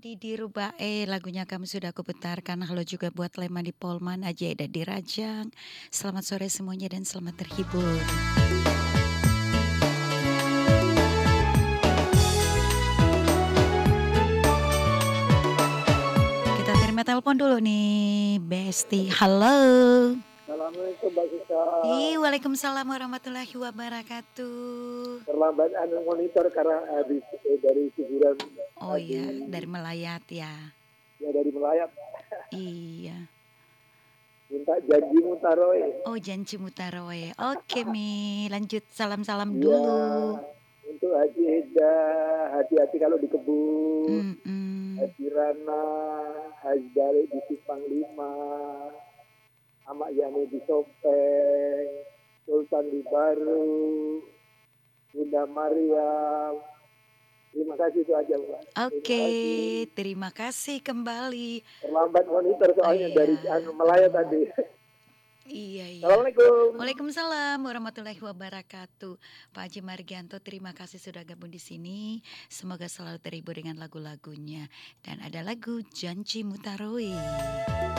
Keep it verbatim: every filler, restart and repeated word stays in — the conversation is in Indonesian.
Didi Rubae, lagunya Kamu Sudah Kuputarkan. Halo juga buat Lemadi Polman, Aja Eda di Rajang. Selamat sore semuanya dan selamat terhibur. Kita terima telepon dulu nih, Besti. Halo. Assalamualaikum Mbak Sita. Ih, Waalaikumsalam warahmatullahi wabarakatuh. Terlambat anu monitor karena habis eh, dari kuburan Oh tadi. iya, dari melayat ya. Ya dari melayat. Iya. Minta janjimu taroe. Oh, janji mutaroe. Oke, Mi. Lanjut salam-salam Iya. dulu. Untuk Haji Eda, hati-hati kalau di kebun. Mm-mm. Haji Rana, Haji Dale di Simpang lima, Amak Yani di Sopeng, Sultan di Baru, Bunda Mariam. Terima kasih itu aja, Mbak. Oke, terima kasih kembali. Terlambat monitor soalnya iya. dari anu melayat tadi. Iya, iya. Assalamualaikum. Waalaikumsalam warahmatullahi wabarakatuh. Pak Haji Margianto, terima kasih sudah gabung di sini. Semoga selalu terhibur dengan lagu-lagunya. Dan ada lagu Janji Mutaroe.